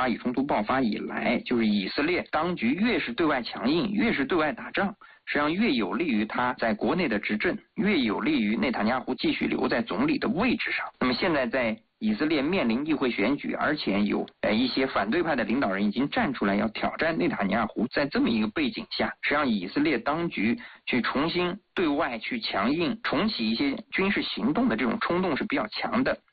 巴以冲突爆发以来，就是以色列当局越是对外强硬，越是对外打仗，实际上越有利于他在国内的执政，越有利于内塔尼亚胡继续留在总理的位置上。那么现在在以色列面临议会选举，而且有一些反对派的领导人已经站出来要挑战内塔尼亚胡，在这么一个背景下，实际上以色列当局去重新对外去强硬，重启一些军事行动的这种冲动是比较强的。